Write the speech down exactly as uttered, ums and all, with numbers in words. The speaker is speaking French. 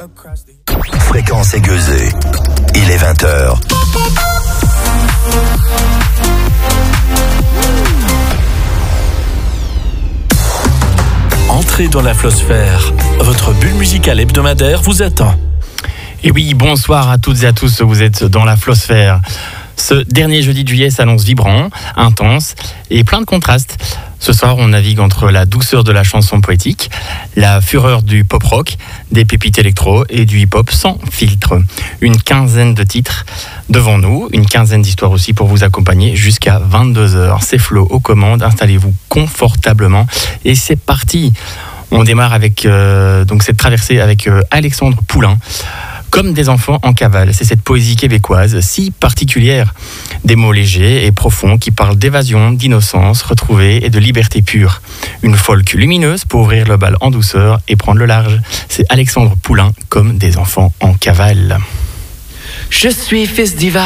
Fréquence aiguisée. Il est vingt heures. Entrez dans la Flosphère. Votre bulle musicale hebdomadaire vous attend. Et oui, bonsoir à toutes et à tous, vous êtes dans la Flosphère. Ce dernier jeudi de juillet s'annonce vibrant, intense et plein de contrastes. Ce soir, on navigue entre la douceur de la chanson poétique, la fureur du pop-rock, des pépites électro et du hip-hop sans filtre. Une quinzaine de titres devant nous, une quinzaine d'histoires aussi pour vous accompagner jusqu'à vingt-deux heures. C'est Flo aux commandes, installez-vous confortablement et c'est parti. On démarre avec euh, donc cette traversée avec euh, Alexandre Poulain. Comme des enfants en cavale, c'est cette poésie québécoise si particulière. Des mots légers et profonds qui parlent d'évasion, d'innocence retrouvée et de liberté pure. Une folk lumineuse pour ouvrir le bal en douceur et prendre le large. C'est Alexandre Poulain, comme des enfants en cavale. Je suis fils d'hiver.